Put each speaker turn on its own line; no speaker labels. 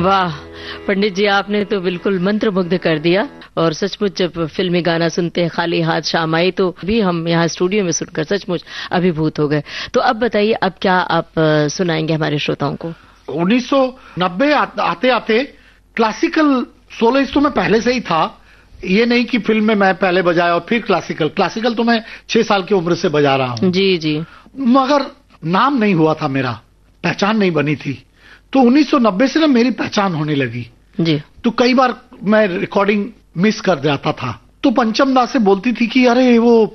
वाह पंडित जी, आपने तो बिल्कुल मंत्रमुग्ध कर दिया। और सचमुच जब फिल्मी गाना सुनते हैं खाली हाथ शाम आई, तो भी हम यहाँ स्टूडियो में सुनकर सचमुच अभिभूत हो गए। तो अब बताइए, अब क्या आप सुनाएंगे हमारे श्रोताओं को?
1990 आते आते क्लासिकल सोलोइस्ट तो मैं पहले से ही था। ये नहीं कि फिल्म में मैं पहले बजाया और फिर क्लासिकल तो मैं 6 साल की उम्र से बजा रहा हूँ।
जी जी।
मगर नाम नहीं हुआ था, मेरा पहचान नहीं बनी थी। तो 1990 से ना मेरी पहचान होने लगी
जी।
तो कई बार मैं रिकॉर्डिंग मिस कर जाता था। तो पंचम दास से बोलती थी कि अरे वो